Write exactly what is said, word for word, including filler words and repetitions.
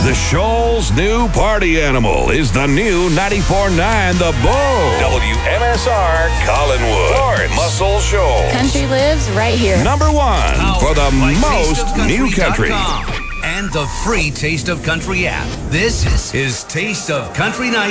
The Shoal's new party animal is the new ninety-four point nine The Bull. W M S R Collinwood. Florence. Muscle Shoals. Country lives right here. Number one for the most new country. And the free Taste of Country app. This is Taste of Country Night.